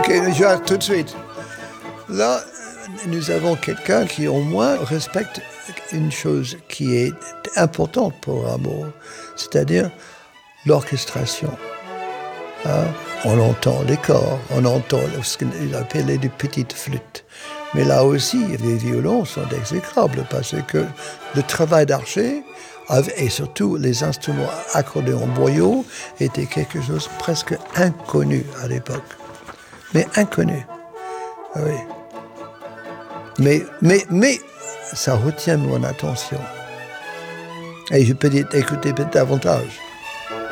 Ok, je vais tout de suite. Là, nous avons quelqu'un qui au moins respecte une chose qui est importante pour Rameau, c'est-à-dire l'orchestration. Hein? On entend les corps, on entend ce qu'il appelait des petites flûtes. Mais là aussi, les violons sont exécrables parce que le travail d'archer, et surtout les instruments accordéons boyaux, était quelque chose de presque inconnu à l'époque. Mais inconnu. Oui. Mais ça retient mon attention. Et je peux écouter davantage.